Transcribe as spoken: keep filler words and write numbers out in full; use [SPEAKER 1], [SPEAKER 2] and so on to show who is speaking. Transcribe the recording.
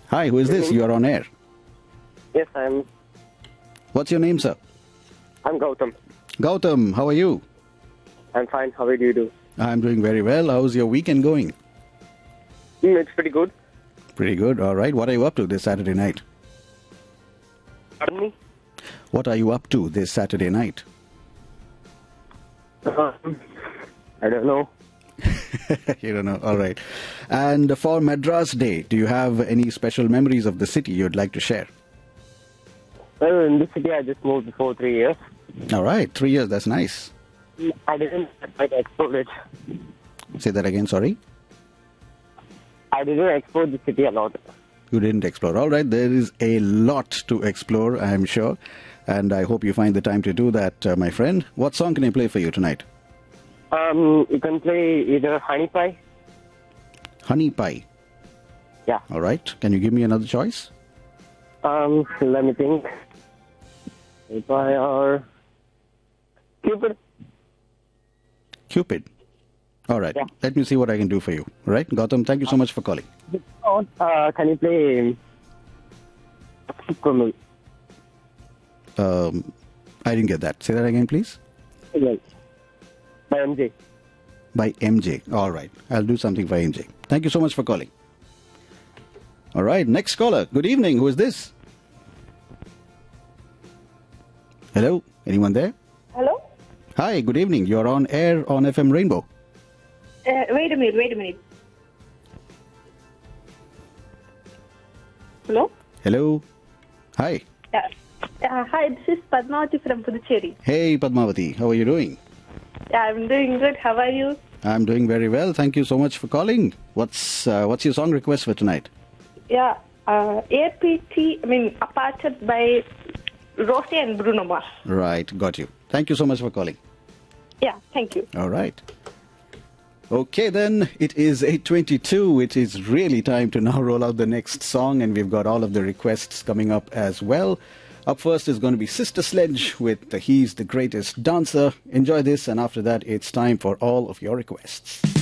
[SPEAKER 1] Hi, who is this? You are on air.
[SPEAKER 2] Yes, I'm.
[SPEAKER 1] What's your name, sir?
[SPEAKER 2] I'm Gautam.
[SPEAKER 1] Gautam, how are you?
[SPEAKER 2] I'm fine. How do you do?
[SPEAKER 1] I'm doing very well. How's your weekend going?
[SPEAKER 2] Mm, it's pretty good.
[SPEAKER 1] Pretty good. All right. What are you up to this Saturday night?
[SPEAKER 2] Pardon me?
[SPEAKER 1] What are you up to this Saturday night?
[SPEAKER 2] Uh, I don't know.
[SPEAKER 1] You don't know. All right. And for Madras Day, do you have any special memories of the city you'd like to share?
[SPEAKER 2] Well, in this city, I just moved before three years.
[SPEAKER 1] All right. Three years. That's nice.
[SPEAKER 2] I didn't quite explore it.
[SPEAKER 1] Say that again. Sorry.
[SPEAKER 2] I didn't explore the city a lot.
[SPEAKER 1] You didn't explore. All right. There is a lot to explore, I'm sure. And I hope you find the time to do that, uh, my friend. What song can I play for you tonight?
[SPEAKER 2] Um, you can play either Honey Pie.
[SPEAKER 1] Honey Pie.
[SPEAKER 2] Yeah.
[SPEAKER 1] All right. Can you give me another choice?
[SPEAKER 2] Um, let me think. Honey Pie or Cupid.
[SPEAKER 1] Cupid. All right.
[SPEAKER 2] Yeah.
[SPEAKER 1] Let me see what I can do for you. All right. Gautam, thank you so much for calling.
[SPEAKER 2] Uh, can you play Criminal?
[SPEAKER 1] Um, I didn't get that. Say that again, please.
[SPEAKER 2] Yes. By M J.
[SPEAKER 1] By M J. All right. I'll do something for M J. Thank you so much for calling. All right. Next caller. Good evening. Who is this? Hello? Anyone there?
[SPEAKER 3] Hello?
[SPEAKER 1] Hi. Good evening. You're on air on F M Rainbow.
[SPEAKER 3] Uh, wait a minute, wait a minute. Hello?
[SPEAKER 1] Hello? Hi.
[SPEAKER 3] Yeah. Uh, hi, this is Padmavati from Puducherry.
[SPEAKER 1] Hey, Padmavati. How are you doing?
[SPEAKER 3] Yeah, I'm doing good. How are you?
[SPEAKER 1] I'm doing very well. Thank you so much for calling. What's uh, what's your song request for tonight?
[SPEAKER 3] Yeah, uh, A P T, I mean, Aparted by Rosie and Bruno Mars.
[SPEAKER 1] Right. Got you. Thank you so much for calling.
[SPEAKER 3] Yeah, thank you.
[SPEAKER 1] All right. Okay, then, it is eight twenty-two. It is really time to now roll out the next song, and we've got all of the requests coming up as well. Up first is going to be Sister Sledge with the He's the Greatest Dancer. Enjoy this, and after that, it's time for all of your requests.